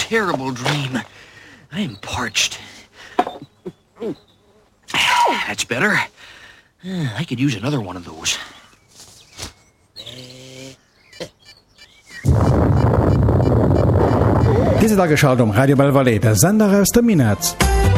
terrible dream. I am parched. That's better. I could use another one of those. Diese Tage schaut Radio Belvalé, der Sender aus der Minetz.